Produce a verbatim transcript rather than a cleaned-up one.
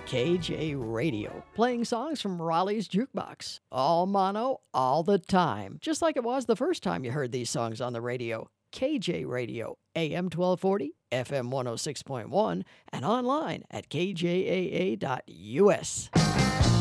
K J Radio, playing songs from Raleigh's Jukebox. All mono, all the time. Just like it was the first time you heard these songs on the radio. K J Radio, A M twelve forty, F M one oh six point one, and online at K J A A dot U S.